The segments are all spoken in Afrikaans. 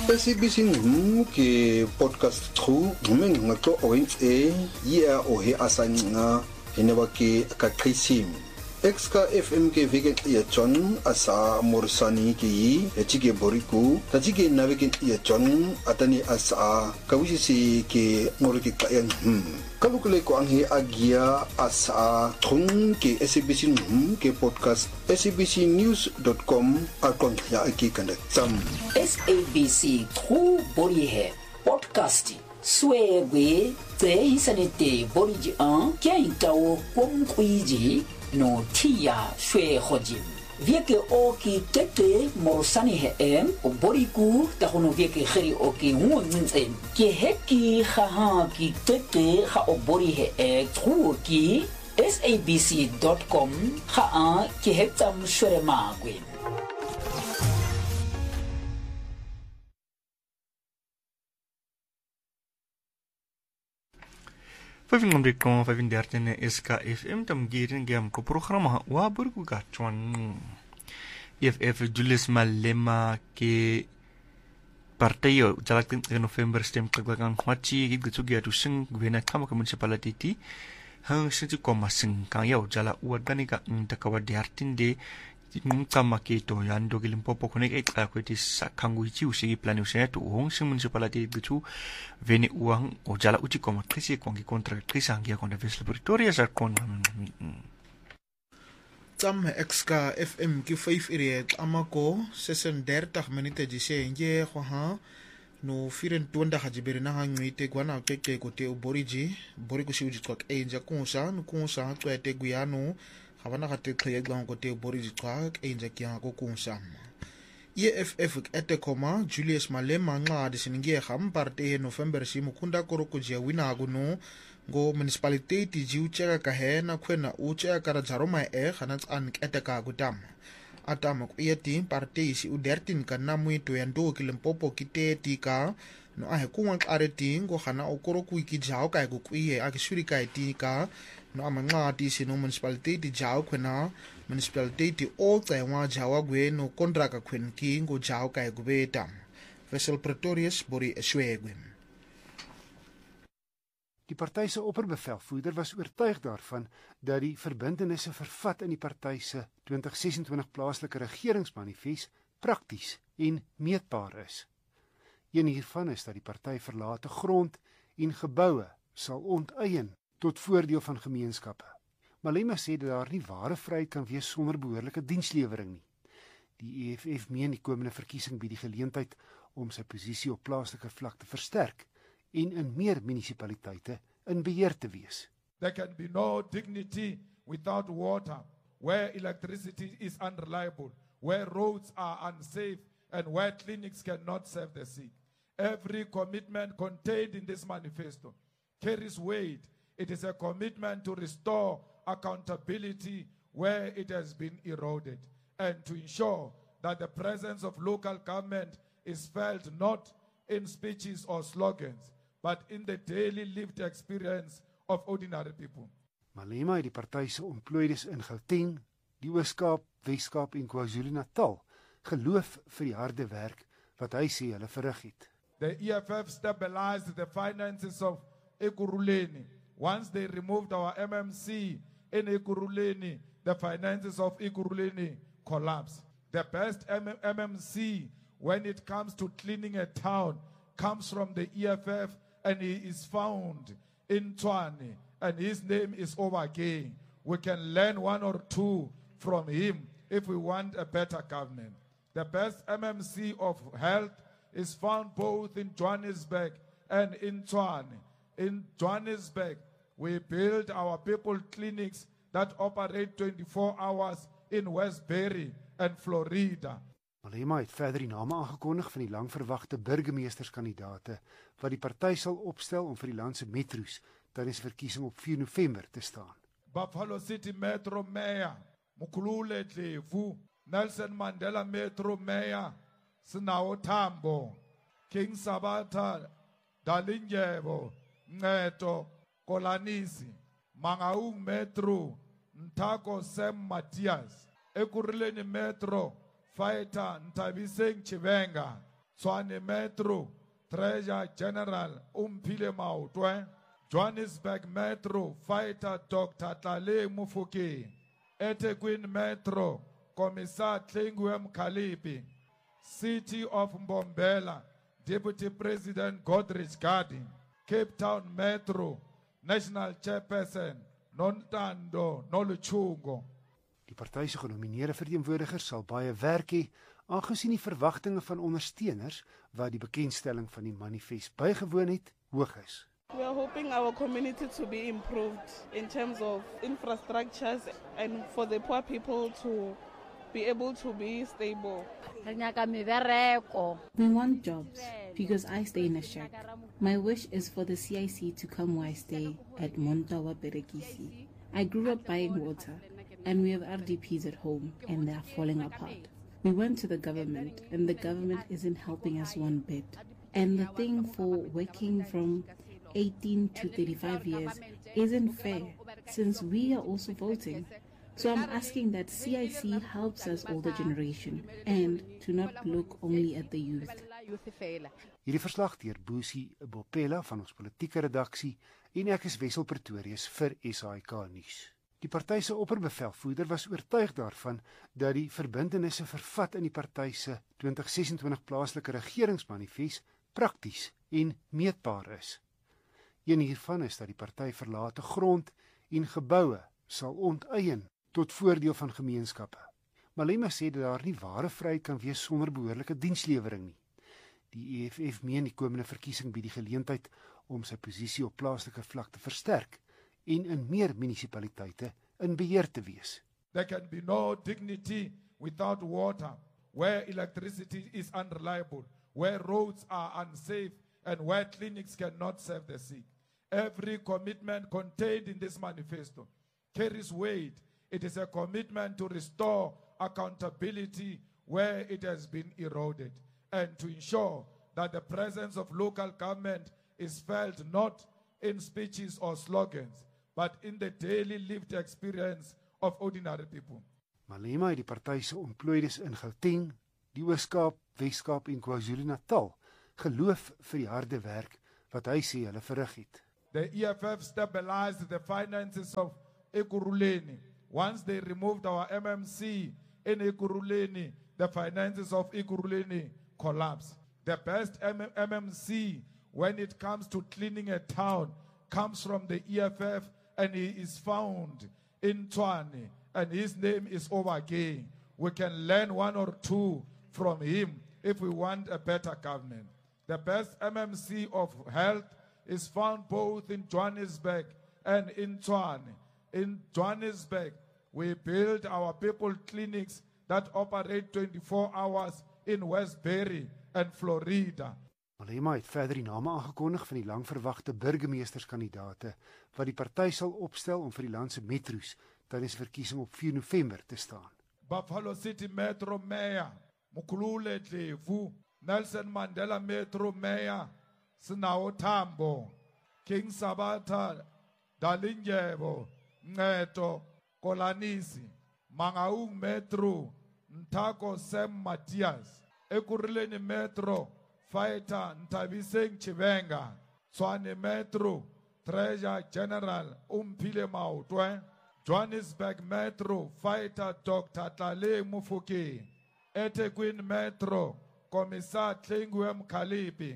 SABC ke podcast true ngakho owenze ya ohe asanga enebake akaqisim Exka FM ke vegen ya John asa Morsani ki echige boriku tajige navegen ya John atani asa kawisi ke ngoriki kayan kalukule ko anghi agia asa thung ke SABC ke podcast sabcnews.com akon ya aki kanda sam SABC True Body Hair Podcast Swebe te isanete body an kiaitao komkwiji no tia shwe hojim vieke oki tete Morsani he o boriku ta hono vieke kheri oki ngunzen ki heki kha ki tete kha o bori he true ki sabc.com kha ki hetam shwe magwin Vijfhonderd 35 SKFM tamgirin gam ko programa wa burgu gachwan EFF Julius Malema ke partijo jalaktin November stem kaglagan khwachi gitsugia tu sing gwena kama municipality hang sinju koma sing kan yaw jala uadganika takawadi hartinde kama ke to yando gilimpopo konek et akweti sakanguichi usigi planu setu hong sing municipality gitu veni uang o jala uchi koma krisi kongi kontra krisi angia konda vesel Pretoria sa kon Tam Exka FM ki 5 area amako 36 minute jise nje kwa no 24 hajibiri na hangwite gwana keke kote uboriji boriku shi uji kwa enja kunsa nukunsa kwa ete guyano habana kate kaya gwan kote uboriji kwa enja kia kunsa EFF ete koma Julius Malema nga adisiningie ham parte November si mukunda koroko jia wina aguno go municipality ji ucheka kahe na kwena ucheka kara jaroma khanats an ete ka gudam atama ku yeti parte si u13 kana muito yando kilimpopo kite tika no ahe kuwan areti go khana okoro ku ki jao ka ku iye akishuri ka tika no amanga ti si no municipality jao kwena municipality all taiwa jawa gwe no kontraka kwen ki go jao ka ku beta Vessel Pretorius bori eswegwe. Die party se opperbevelvoerder was oortuig daarvan dat die verbintenisse vervat in die party se 2026 plaaslike regeringsmanifest prakties en meetbaar is. Een hiervan is dat die party verlate grond en geboue sal onteien tot voordeel van gemeenskappe. Malema sê dat daar nie ware vryheid kan wees sonder behoorlike dienslewering nie. Die EFF meen die komende verkiesing bied die geleentheid om sy posisie op plaaslike vlak te versterk en in meer munisipaliteite in beheer te wees. There can be no dignity without water, where electricity is unreliable, where roads are unsafe, and where clinics cannot serve the sick. Every commitment contained in this manifesto carries weight. It is a commitment to restore accountability where it has been eroded, and to ensure that the presence of local government is felt not in speeches or slogans, but in the daily lived experience of ordinary people. Malema het die party se ontplooides in Gauteng, die Oos-Kaap, Wes-Kaap en KwaZulu-Natal geloof vir die harde werk wat hy sê hulle verrig het. The EFF stabilized the finances of Ekurhuleni. Once they removed our MMC in Ekurhuleni, the finances of Ekurhuleni collapsed. The best MMC when it comes to cleaning a town comes from the EFF, and he is found in Tshwane, and his name is Obake. We can learn one or two from him if we want a better government. The best MMC of health is found both in Johannesburg and in Tshwane. In Johannesburg, we build our people clinics that operate 24 hours in Westbury and Florida. Malema het verder die name aangekondig van die langverwagte burgemeesterskandidaate wat die party sal opstel om vir die land se metro's tydens verkiesing op 4 November te staan. Buffalo City Metro Mayor Mukhulule Dlevu, Nelson Mandela Metro Mayor Sinawo Tambo, King Sabata Dalindyebo, Ncedo Kolanisi, Mangaung Metro Ntako Sam Matthias, Ekurhuleni Metro Fighter Ntabiseng Chivenga, Tshwane Metro, Treasurer General Umphile Maotwe, Johannesburg Metro, Fighter Dr. Tlale Mufokeng, eThekwini Metro, Commissar Tlengiwe Mkhaliphi, City of Mbombela, Deputy President Godrich Garding, Cape Town Metro, National Chairperson Nontando Noluchungo. Die party se genomineerde verteenwoordigers sal baie werk hê, aangesien die verwagtinge van ondersteuners wat die bekendstelling van die manifest bygewoon het, hoog is. We are hoping our community to be improved in terms of infrastructures and for the poor people to be able to be stable. We want jobs because I stay in a shack. My wish is for the CIC to come where I stay at Montawa Berekisi. I grew up buying water and we have RDPs at home and they are falling apart. We went to the government and the government isn't helping us one bit. And the thing for working from 18 to 35 years isn't fair since we are also voting. So I'm asking that CIC helps us older generation and to not look only at the youth. Hierdie verslag deur Boesie Bopela van ons politieke redaksie en ek is Wessel Pretorius vir SAK nuus. Die party se opperbevelvoerder was oortuig daarvan dat die verbintenisse vervat in die party se 2026 plaaslike regeringsmanifest prakties en meetbaar is. Een hiervan is dat die party verlate grond en geboue sal onteien tot voordeel van gemeenskappe. Malema sê dat daar nie ware vryheid kan wees sonder behoorlike dienslewering nie. Die EFF meen die komende verkiesing bied die geleentheid om sy posisie op plaaslike vlak te versterk en in meer munisipaliteite in beheer te wees. There can be no dignity without water, where electricity is unreliable, where roads are unsafe, and where clinics cannot serve the sick. Every commitment contained in this manifesto carries weight. It is a commitment to restore accountability where it has been eroded and to ensure that the presence of local government is felt not in speeches or slogans, but in the daily lived experience of ordinary people. Malema het die party se ontplooides in Gauteng, die Oos-Kaap, Wes-Kaap en KwaZulu-Natal geloof vir die harde werk wat hy sê hulle verrig het. The EFF stabilized the finances of Ekurhuleni. Once they removed our MMC in Ekurhuleni, the finances of Ekurhuleni collapsed. The best MMC when it comes to cleaning a town comes from the EFF, and he is found in Tshwane, and his name is Obakeng. We can learn one or two from him if we want a better government. The best MMC of health is found both in Johannesburg and in Tshwane. In Johannesburg, we build our people clinics that operate 24 hours in Westbury and Florida. Malema het verder die name aangekondig van die langverwagte burgemeesterskandidaate wat die party sal opstel om vir die land se metros tydens verkiesing op 4 November te staan. Buffalo City Metro Mayor Mukhulule Dlevu, Nelson Mandela Metro Mayor Sinawo Tambo, King Sabata Dalindyebo, Ncedo Kolanisi, Mangaung Metro Ntako Sam Matias, Ekurhuleni Metro Fighter Ntabiseng Chivenga, Tshwane Metro Treasurer General Umphile Maotwe, Johannesburg Metro Fighter Dr. Tlale Mufokeng, eThekwini Metro Commissar Tlengiwe Mkhaliphi,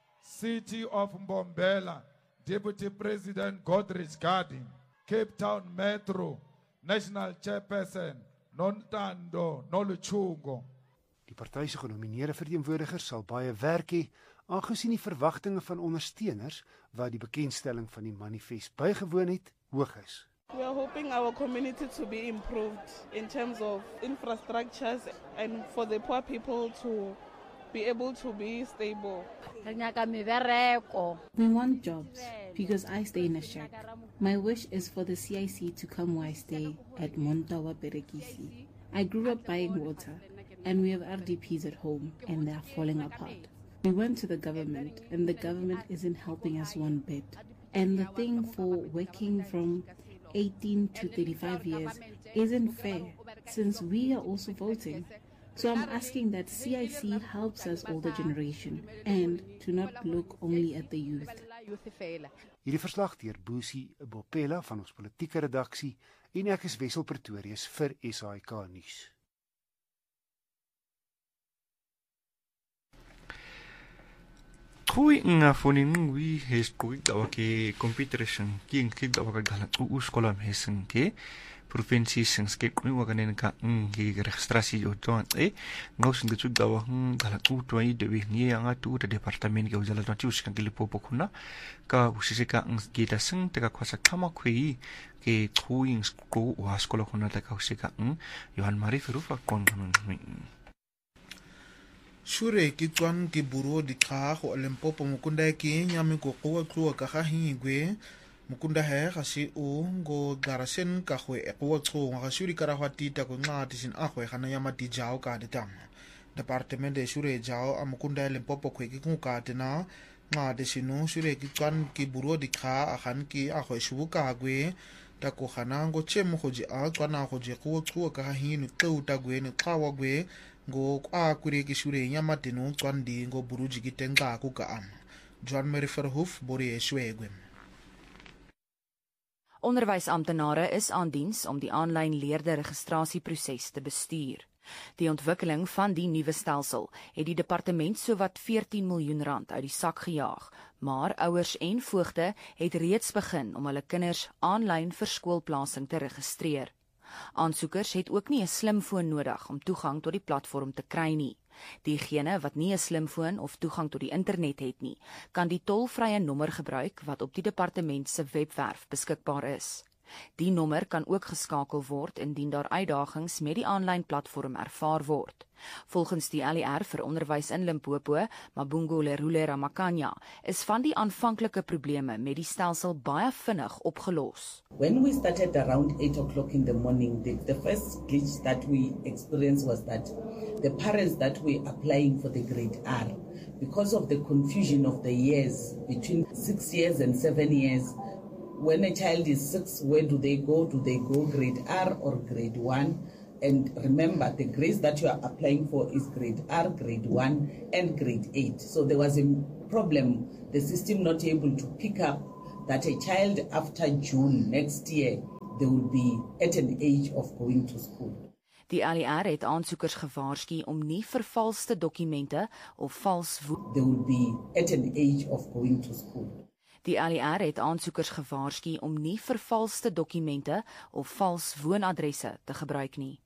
City of Mbombela Deputy President Godrich Garding, Cape Town Metro National Chairperson Nontando Noluchungo. Die party se genomineerde verteenwoordigers sal baie werk hê, aangesien die verwagtinge van ondersteuners wat die bekendstelling van die manifest bygewoon het, hoog is. We are hoping our community to be improved in terms of infrastructures and for the poor people to be able to be stable. We want jobs because I stay in a shack. My wish is for the CIC to come where I stay at Montawa Berekisi. I grew up buying water and we have RDPs at home and they are falling apart. We went to the government and the government isn't helping us one bit. And the thing for working from 18 to 35 years isn't fair since we are also voting. So I'm asking that CIC helps us older generation and to not look only at the youth. Hierdie verslag deur Boesie Bopela van ons politieke redaksie en ek is Wessel Pretorius vir SAK nuus. Tui nga foning wi hes kui dawa ke competition king kid dawa ka galan uskolam hesen ke provinsi sengske kui wa kanen ka ngi registrasi yo ton ngos ngi chu dawa galan tuai de wi ni anga tu de departament ke ujala tu uskan ke lipopo kuna ka usise ka ngi da seng te ka kwasa kama kui ke tui ngo wa skola kuna ta ka usika Johan Marie Verufa kon Shure ki tswan ki buro di kha go Limpopo mukunda ke nyame go go ka ga hingwe mukunda he ga si o go garasen ka go e go tso ga shuri kara ga tita go nga tisin a go ga na ya mati jao ka de tam department de shure jao a mukunda Limpopo kwe ki ku ka tena nga de sinu shure ki tswan ki buro di kha a khan ki a go shu ka gwe ta ko khana go che mo go ji a tswana go je go ka hinu tlo ta gwe ni khawa gwe go kwa kureki shure nyama tenu tswandi go buruji kitenga ku ka am Johan Marie Verhoef bori eswegwe. Onderwysamptenare is aan diens om die aanlyn leerder registrasieproses te bestuur. Die ontwikkeling van die nuwe stelsel het die departement sowat 14 miljoen rand uit die sak gejaag, maar ouers en voogde het reeds begin om hulle kinders aanlyn vir skoolplasing te registreer. Aansoekers het ook nie 'n slimfoon nodig om toegang tot die platform te kry nie. Diegene wat nie 'n slimfoon of toegang tot die internet het nie, kan die tolvrye nommer gebruik wat op die departement se webwerf beskikbaar is. Die nommer kan ook geskakel word indien daar uitdagings met die aanlyn platform ervaar word. Volgens die LER vir onderwys in Limpopo, Mabungu Lerule Ramakanya, is van die aanvanklike probleme met die stelsel baie vinnig opgelos. When we started around 8 o'clock in the morning, the first glitch that we experienced was that the parents that were applying for the grade R, because of the confusion of the years between 6 years and 7 years, when a child is 6, where do they go? Do they go grade R or grade 1? And remember, the grades that you are applying for is grade R, grade 1, and grade 8. So there was a problem, the system not able to pick up that a child after June next year, they will be at an age of going to school. Die LER het aansoekers gewaarsku om nie vervalste dokumente of vals They will be at an age of going to school. Die LER het aansoekers gewaarsku om nie vervalste dokumente of vals woonadresse te gebruik nie.